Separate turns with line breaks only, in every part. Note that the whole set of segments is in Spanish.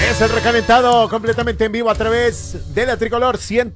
Es el recalentado completamente en vivo a través de la Tricolor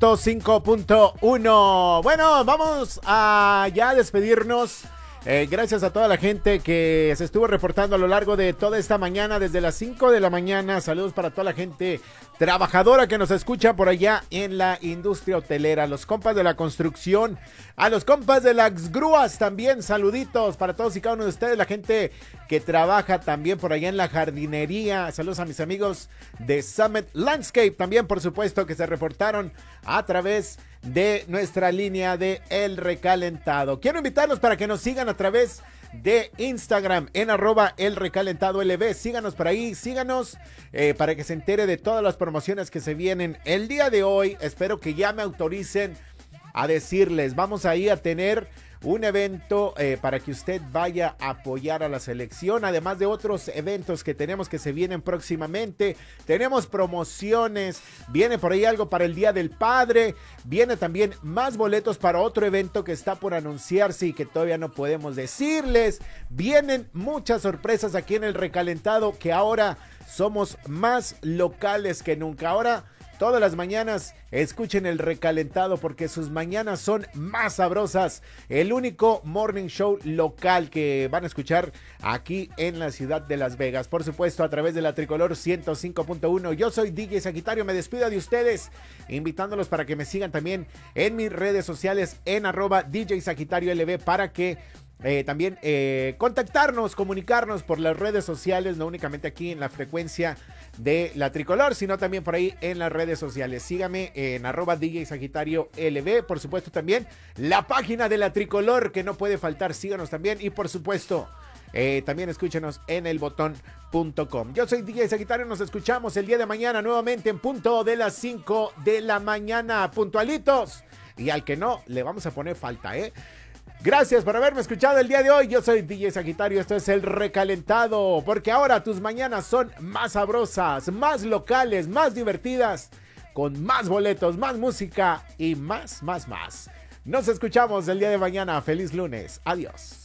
105.1. Bueno, vamos a ya despedirnos. Gracias a toda la gente que se estuvo reportando a lo largo de toda esta mañana, desde las 5 de la mañana. Saludos para toda la gente trabajadora que nos escucha por allá en la industria hotelera, los compas de la construcción, a los compas de las grúas también, saluditos para todos y cada uno de ustedes, la gente que trabaja también por allá en la jardinería. Saludos a mis amigos de Summit Landscape también, por supuesto, que se reportaron a través de nuestra línea de El Recalentado. Quiero invitarlos para que nos sigan a través de Instagram en @elrecalentadolb. Síganos por ahí, síganos para que se entere de todas las promociones que se vienen el día de hoy. Espero que ya me autoricen a decirles, vamos ahí a tener un evento para que usted vaya a apoyar a la selección, además de otros eventos que tenemos que se vienen próximamente. Tenemos promociones, viene por ahí algo para el Día del Padre, viene también más boletos para otro evento que está por anunciarse y que todavía no podemos decirles. Vienen muchas sorpresas aquí en El Recalentado, que ahora somos más locales que nunca. Ahora todas las mañanas escuchen El Recalentado porque sus mañanas son más sabrosas. El único morning show local que van a escuchar aquí en la ciudad de Las Vegas. Por supuesto, a través de la Tricolor 105.1. Yo soy DJ Sagitario, me despido de ustedes, invitándolos para que me sigan también en mis redes sociales en @DJ Sagitario LB para que también contactarnos, comunicarnos por las redes sociales, no únicamente aquí en la frecuencia de la Tricolor, sino también por ahí en las redes sociales. Sígame en @DJ Sagitario LB, por supuesto también la página de la Tricolor que no puede faltar, síganos también y por supuesto también escúchenos en elbotón.com. Yo soy DJ Sagitario, nos escuchamos el día de mañana nuevamente en punto de las 5 de la mañana, puntualitos, y al que no, le vamos a poner falta, Gracias por haberme escuchado el día de hoy. Yo soy DJ Sagitario, esto es El Recalentado, porque ahora tus mañanas son más sabrosas, más locales, más divertidas, con más boletos, más música y más. Nos escuchamos el día de mañana. Feliz lunes. Adiós.